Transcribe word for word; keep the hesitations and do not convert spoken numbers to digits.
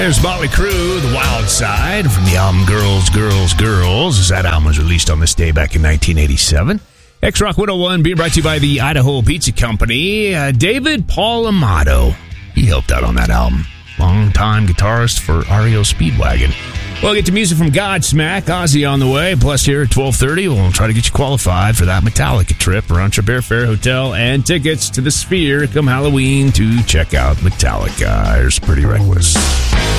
There's Motley Crue, The Wild Side, from the album Girls, Girls, Girls. That album was released on this day back in nineteen eighty-seven. X-Rock one oh one being brought to you by the Idaho Pizza Company. Uh, David Paul Amato, he helped out on that album. Long-time guitarist for R E O Speedwagon. We'll get to music from Godsmack. Ozzy on the way. Plus, here at twelve thirty, we'll try to get you qualified for that Metallica trip around Bear Fair Hotel and tickets to the Sphere come Halloween to check out Metallica. Here's Pretty Reckless.